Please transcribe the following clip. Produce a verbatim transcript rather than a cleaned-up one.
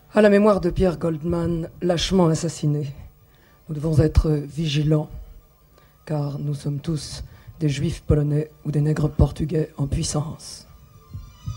À la mémoire de Pierre Goldman, lâchement assassiné, nous devons être vigilants, car nous sommes tous des juifs polonais ou des nègres portugais en puissance.